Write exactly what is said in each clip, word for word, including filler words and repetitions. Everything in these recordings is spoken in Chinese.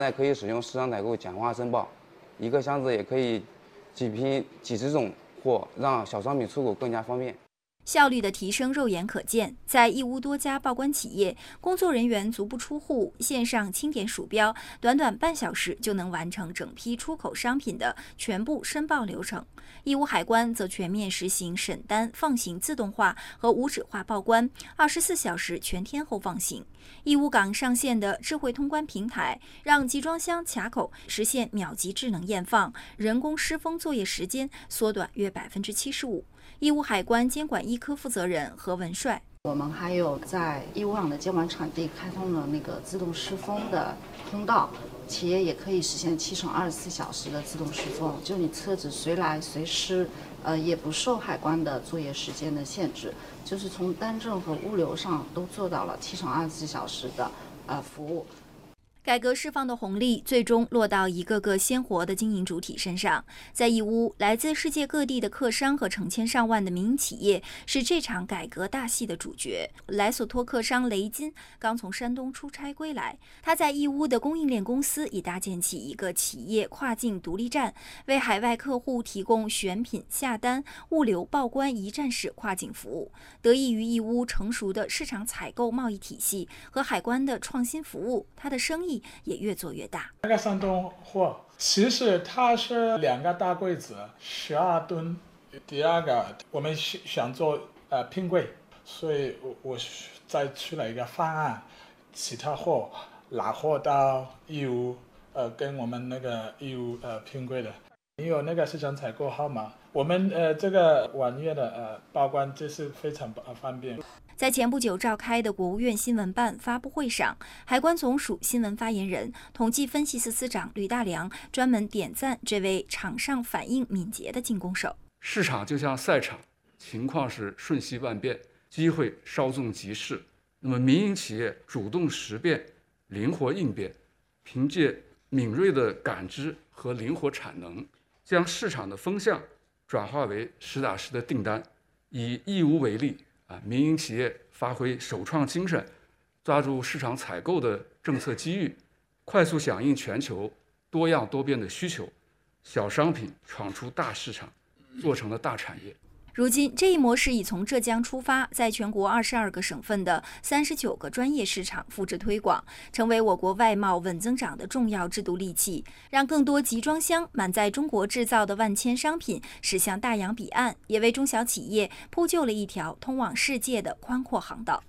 现在可以使用市场采购简化申报，一个箱子也可以几批几十种货，让小商品出口更加方便。 效率的提升肉眼可见，在义乌多家报关企业，工作人员足不出户，线上清点鼠标，短短半小时就能完成整批出口商品的全部申报流程。义乌海关则全面实行审单放行自动化和无纸化报关，二十四小时全天候放行。义乌港上线的智慧通关平台，让集装箱卡口实现秒级智能验放，人工施封作业时间缩短约百分之七十五。义乌海关监管一科负责人何文帅， 我们还有在义乌港的监管场地开通了那个自动施封的通道，企业也可以实现七乘二十四小时的自动施封，就你车子随来随施，呃，也不受海关的作业时间的限制，就是从单证和物流上都做到了七乘二十四小时的呃服务。 改革释放的红利最终落到一个个鲜活的经营主体身上。在义乌，来自世界各地的客商和成千上万的民营企业是这场改革大戏的主角。莱索托客商雷金刚从山东出差归来，他在义乌的供应链公司已搭建起一个企业跨境独立站，为海外客户提供选品、下单、物流、报关一站式跨境服务。得益于义乌成熟的市场采购贸易体系和海关的创新服务，他的生意也越做越大。 那个山东货其实它是两个大柜子，十二吨。第二个我们想做呃拼柜，所以我我再出了一个方案，其他货拿货到义乌，呃跟我们那个义乌呃拼柜的。你有那个市场采购号码，我们呃这个网页的呃报关这是非常方便。 在前不久召开的国务院新闻办发布会上，海关总署新闻发言人、统计分析司司长吕大良专门点赞这位场上反应敏捷的进攻手。 市场就像赛场，情况是瞬息万变，机会稍纵即逝。那么民营企业主动识变、灵活应变，凭借敏锐的感知和灵活产能，将市场的风向转化为实打实的订单。以义乌为例，啊，民营企业发挥首创精神，抓住市场采购的政策机遇，快速响应全球多样多变的需求，小商品闯出大市场，做成了大产业。 如今，这一模式已从浙江出发，在全国二十二个省份的三十九个专业市场复制推广，成为我国外贸稳增长的重要制度利器，让更多集装箱满载中国制造的万千商品驶向大洋彼岸，也為中小企業鋪就了一條通往世界的寬闊航道。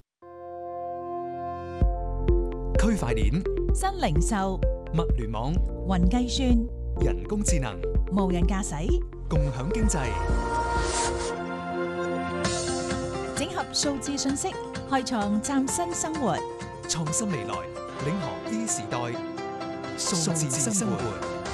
區塊鏈、 新零售、 物聯網、 雲計算、 人工智能、 無人駕駛、 共享經濟。 整合數字信息，開創嶄新生活。 創新未來，領航 E 時代，數字生活。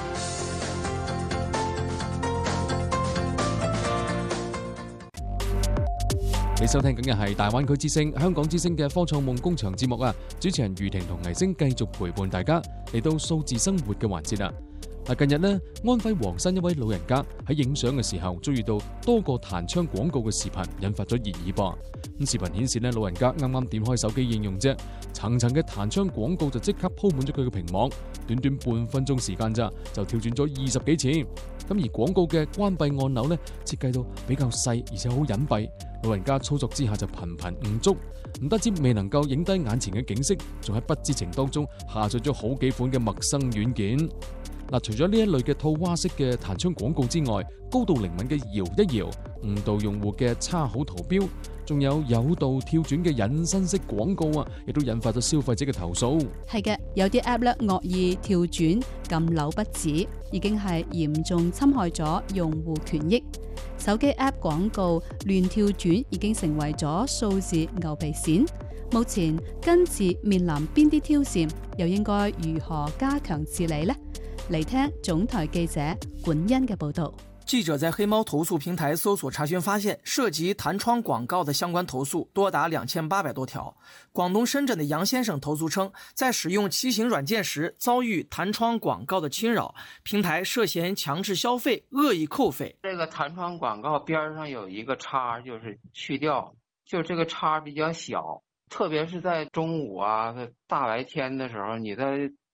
你收聽緊嘅係大灣區之聲、香港之聲嘅科創夢工場節目啊！主持人余婷同倪星繼續陪伴大家嚟到數字生活嘅環節啊！嗱，近日呢，安徽黃山一位老人家喺影相嘅時候遭遇到多個彈窗廣告嘅視頻，引發咗熱議噃。咁視頻顯示呢，老人家啱啱點開手機應用啫，層層嘅彈窗廣告就即刻鋪滿咗佢嘅屏幕，短短半分鐘時間咋就跳轉咗二十幾次。咁而廣告嘅關閉按鈕呢，設計到比較細，而且好隱蔽。老人家操作之下就頻頻誤觸，唔得止未能夠影低眼前嘅景色，仲喺不知情當中下載咗好幾款嘅陌生軟件。嗱，除咗呢一類嘅套娃式嘅彈窗廣告之外，高度靈敏嘅搖一搖、誤導用戶嘅插好圖標，仲有誘導跳轉嘅引申式廣告啊，亦都引發咗消費者嘅投訴。 係嘅，有啲 app 咧惡意跳轉、撳鈕不止，已經係嚴重侵害咗用戶權益。手機 app 廣告亂跳轉已經成為咗數字牛皮癬。目前根治面臨邊啲挑戰，又應該如何加強治理呢？嚟聽總台記者管恩嘅報道。 記者在黑貓投訴平台搜索查詢發現，涉及彈窗廣告的相關投訴多達兩千八百多條。廣東深圳的楊先生投訴稱，在使用騎行軟件時遭遇彈窗廣告的侵擾，平台涉嫌強制消費、惡意扣費。 這個彈窗廣告邊上有一個叉，就是去掉，就這個叉比較小，特別是在中午啊、大白天的時候，你在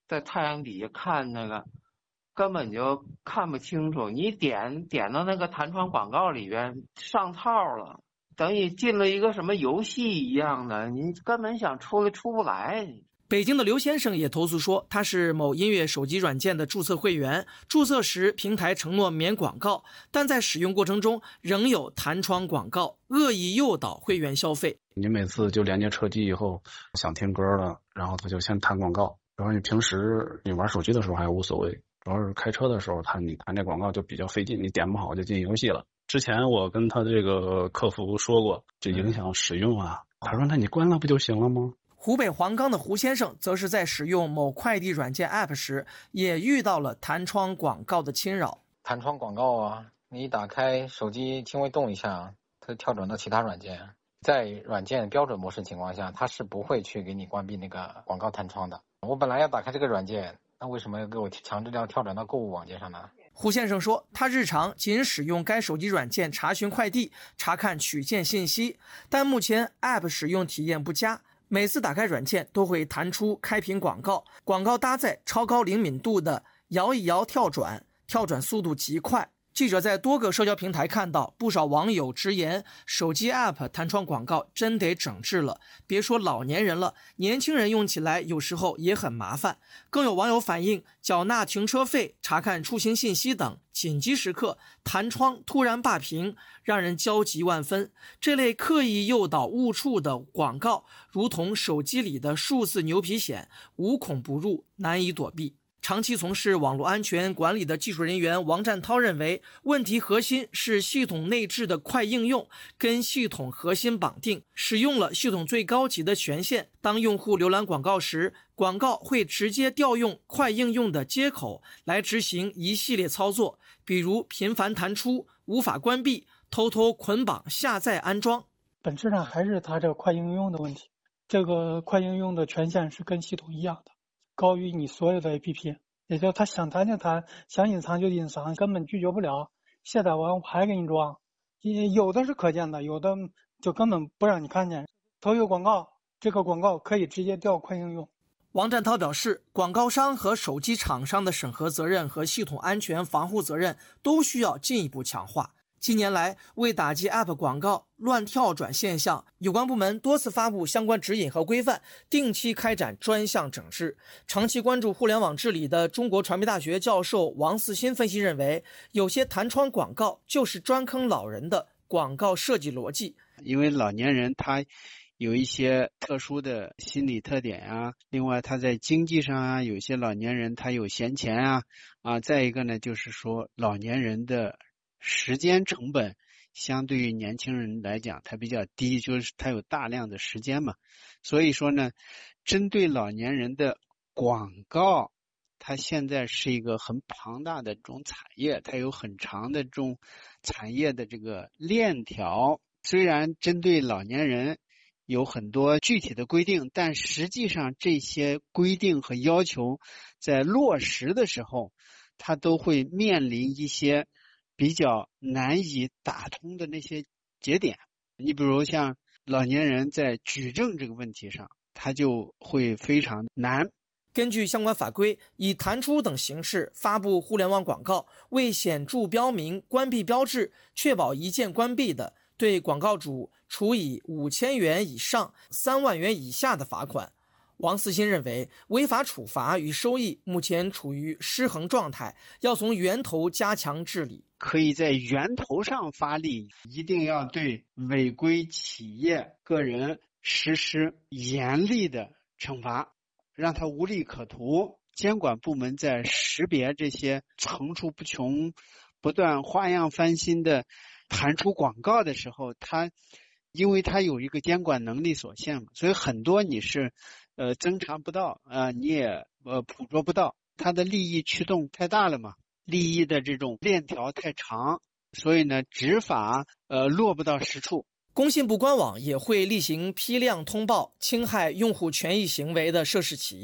在太阳底下看那个，根本就看不清楚。你点点到那个弹窗广告里边上套了，等于进了一个什么游戏一样的，你根本想出来出不来。 北京的刘先生也投诉说，他是某音乐手机软件的注册会员，注册时平台承诺免广告，但在使用过程中仍有弹窗广告，恶意诱导会员消费。 你每次就连接车机以后，想听歌了，然后他就先弹广告。然后你平时你玩手机的时候还无所谓，主要是开车的时候，他你弹这广告就比较费劲，你点不好就进游戏了。之前我跟他这个客服说过，这影响使用啊。他说：“那你关了不就行了吗？” 湖北黄冈的胡先生则是在使用某快递软件 App 时，也遇到了弹窗广告的侵扰。 弹窗广告啊，你一打开手机轻微动一下，它就跳转到其他软件。在软件标准模式情况下，它是不会去给你关闭那个广告弹窗的。我本来要打开这个软件，那为什么要给我强制要跳转到购物网页上呢？ 胡先生说，他日常仅使用该手机软件查询快递、查看取件信息，但目前 App 使用体验不佳。每次打开软件都会弹出开屏广告，广告搭载超高灵敏度的摇一摇跳转，跳转速度极快。记者在多个社交平台看到不少网友直言，手机 App 弹窗广告真得整治了，别说老年人了，年轻人用起来有时候也很麻烦。更有网友反映，缴纳停车费、查看出行信息等紧急时刻，弹窗突然罢屏，让人焦急万分。这类刻意诱导误触的广告，如同手机里的数字牛皮癣，无孔不入，难以躲避。长期从事网络安全管理的技术人员王占涛认为，问题核心是系统内置的快应用跟系统核心绑定，使用了系统最高级的权限。当用户浏览广告时，广告会直接调用快应用的接口来执行一系列操作，比如频繁弹出、无法关闭、偷偷捆绑下载安装。 本质上还是它这个快应用的问题，这个快应用的权限是跟系统一样的，高于你所有的 A P P， 也就是他想弹就弹，想隐藏就隐藏，根本拒绝不了。卸载完我还给你装，有的是可见的，有的就根本不让你看见。投有广告，这个广告可以直接调快应用。 王占涛表示，广告商和手机厂商的审核责任和系统安全防护责任都需要进一步强化。近年来，为打击 App 广告乱跳转现象，有关部门多次发布相关指引和规范，定期开展专项整治。长期关注互联网治理的中国传媒大学教授王四新分析认为，有些弹窗广告就是专坑老人的广告设计逻辑。 因为老年人他有一些特殊的心理特点啊，另外他在经济上啊，有些老年人他有闲钱啊，啊，再一个呢，就是说老年人的时间成本相对于年轻人来讲它比较低，就是它有大量的时间嘛，所以说呢，针对老年人的广告，它现在是一个很庞大的这种产业，它有很长的这种产业的这个链条。虽然针对老年人有很多具体的规定，但实际上这些规定和要求在落实的时候，它都会面临一些比较难以打通的那些节点。你比如像老年人在举证这个问题上，他就会非常难。 根据相关法规，以弹出等形式发布互联网广告，未显著标明关闭标志，确保一键关闭的，对广告主处以五千元以上三万元以下的罚款。王四新认为，违法处罚与收益目前处于失衡状态，要从源头加强治理。 可以在源头上发力，一定要对违规企业、个人实施严厉的惩罚，让他无利可图。监管部门在识别这些层出不穷、不断花样翻新的弹出广告的时候，他因为他有一个监管能力所限嘛，所以很多你是呃侦查不到啊、呃，你也呃捕捉不到，它的利益驱动太大了嘛，利益的这种链条太长，所以呢执法呃落不到实处。 工信部官网也会例行批量通报侵害用户权益行为的涉事企业。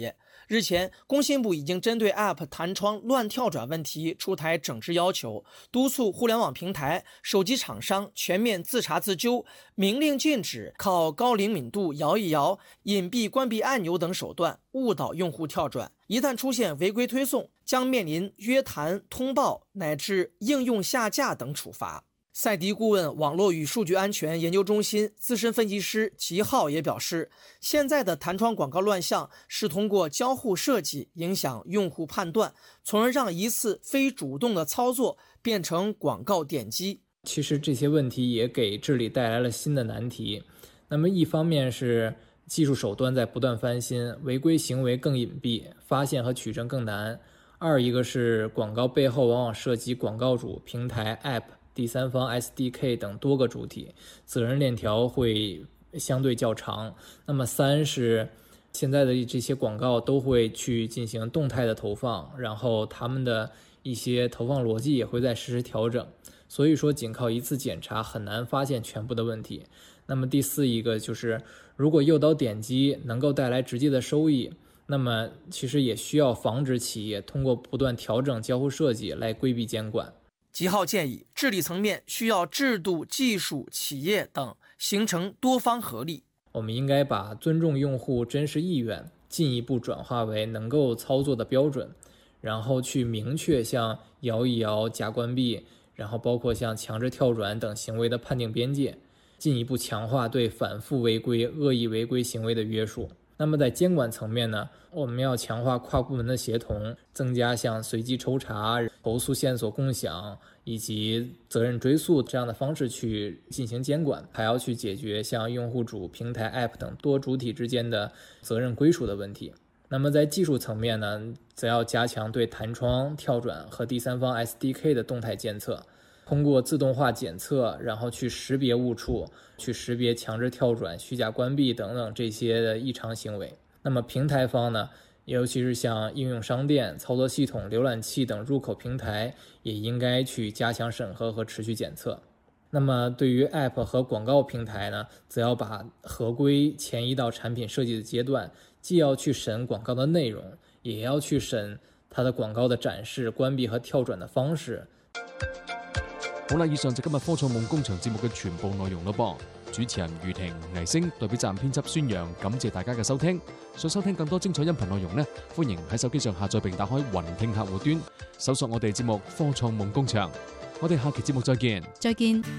日前，工信部已经针对 App 弹窗乱跳转问题出台整治要求，督促互联网平台、手机厂商全面自查自纠，明令禁止靠高灵敏度摇一摇、隐蔽关闭按钮等手段误导用户跳转。一旦出现违规推送，将面临约谈、通报乃至应用下架等处罚。赛迪顾问网络与数据安全研究中心资深分析师齐浩也表示，现在的弹窗广告乱象是通过交互设计影响用户判断，从而让一次非主动的操作变成广告点击。 其实这些问题也给治理带来了新的难题。那么一方面是技术手段在不断翻新，违规行为更隐蔽，发现和取证更难。二一个是广告背后往往涉及广告主、平台、App、第三方 S D K 等多个主体，责任链条会相对较长。那么三是现在的这些广告都会去进行动态的投放，然后他们的一些投放逻辑也会在实时调整，所以说仅靠一次检查很难发现全部的问题。那么第四一个就是，如果诱导点击能够带来直接的收益，那么其实也需要防止企业通过不断调整交互设计来规避监管。 吉浩建议，治理层面需要制度、技术、企业等形成多方合力。 我们应该把尊重用户真实意愿进一步转化为能够操作的标准，然后去明确像摇一摇、假关闭，然后包括像强制跳转等行为的判定边界，进一步强化对反复违规、恶意违规行为的约束。那么在监管层面呢，我们要强化跨部门的协同，增加像随机抽查、投诉线索共享以及责任追溯这样的方式去进行监管，还要去解决像用户主、平台、App 等多主体之间的责任归属的问题。那么在技术层面呢，则要加强对弹窗、跳转和第三方 S D K 的动态监测，通过自动化检测，然后去识别误触，去识别强制跳转、虚假关闭等等这些的异常行为。那么平台方呢，尤其是像应用商店、操作系统、浏览器等入口平台，也应该去加强审核和持续检测。那么对于 App 和广告平台呢，则要把合规前移到产品设计的阶段，既要去审廣告的內容，也要去審它的廣告的展示、關閉和跳轉的方式。 好啦，以上就今日科創夢工場節目嘅全部內容咯噃。主持人余婷、倪星代表站編輯孫陽，感謝大家嘅收聽。想收聽更多精彩音頻內容呢，歡迎喺手機上下載並打開雲聽客戶端，搜索我哋節目《科創夢工場》。我哋下期節目再見。 再見。